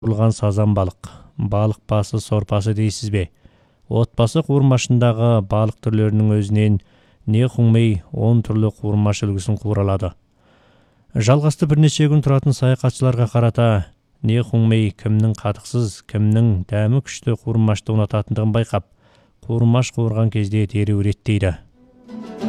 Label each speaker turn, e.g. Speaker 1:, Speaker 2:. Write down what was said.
Speaker 1: Құрылған сазан балық басы сорпасы дейсіз бе? Отбасы қуырмашындағы балық түрлерінің өзінен не құңмей 10 түрлі қуырмаш үлгісін қуыралады. Жалғасты бірнеше күн тұратын саяхатшыларға қарата не құңмей кімнің қатықсыз, кімнің дәмі күшті қуырмашты ұнататындығын байқап, қуырмаш қуырған кезде дереу реттейді.